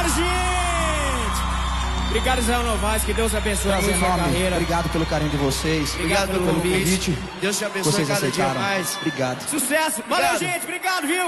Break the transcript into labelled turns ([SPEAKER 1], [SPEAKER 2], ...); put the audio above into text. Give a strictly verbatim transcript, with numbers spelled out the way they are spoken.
[SPEAKER 1] Obrigado, gente! Obrigado, Israel Novaes, que Deus abençoe
[SPEAKER 2] Prazer
[SPEAKER 1] muito a sua
[SPEAKER 2] enorme.
[SPEAKER 1] carreira.
[SPEAKER 2] Obrigado pelo carinho de vocês.
[SPEAKER 1] Obrigado pelo convite.
[SPEAKER 2] convite.
[SPEAKER 3] Deus te abençoe
[SPEAKER 2] Vocês
[SPEAKER 3] cada dia
[SPEAKER 2] aceitaram.
[SPEAKER 3] mais.
[SPEAKER 2] Obrigado.
[SPEAKER 1] Sucesso! Valeu,
[SPEAKER 3] Obrigado.
[SPEAKER 1] gente! Obrigado, viu?